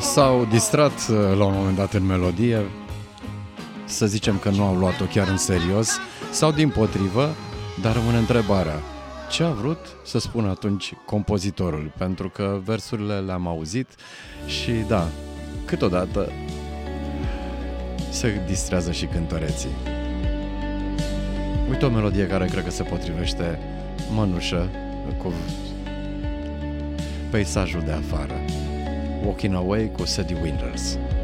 s-au distrat la un moment dat în melodie, să zicem că nu au luat-o chiar în serios, sau dimpotrivă, dar rămâne întrebarea, ce a vrut să spună atunci compozitorul? Pentru că versurile le-am auzit și da, câteodată se distrează și cântăreții. Uite o melodie care cred că se potrivește mănușă cu peisajul de afară. Walking Away cu Sadie Winters.